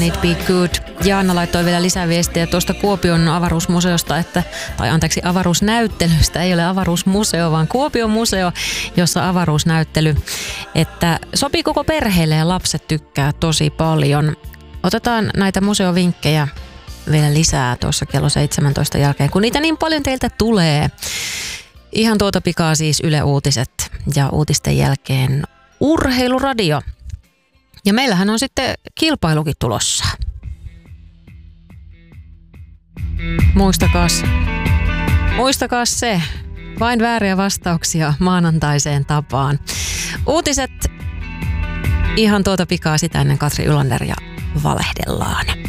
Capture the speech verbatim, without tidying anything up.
It Be Good. Jaana laittoi vielä lisäviestiä tuosta Kuopion avaruusmuseosta, että, tai anteeksi avaruusnäyttelystä, ei ole avaruusmuseo, vaan Kuopion museo, jossa avaruusnäyttely, että sopii koko perheelle ja lapset tykkää tosi paljon. Otetaan näitä museovinkkejä vielä lisää tuossa kello seitsemäntoista jälkeen, kun niitä niin paljon teiltä tulee. Ihan tuota pikaa siis Yle Uutiset ja uutisten jälkeen Urheiluradio. Ja meillähän on sitten kilpailukin tulossa. Muistakaas, muistakaas se, vain vääriä vastauksia maanantaiseen tapaan. Uutiset ihan tuota pikaa sitä ennen Katri Ylander ja valehdellaan.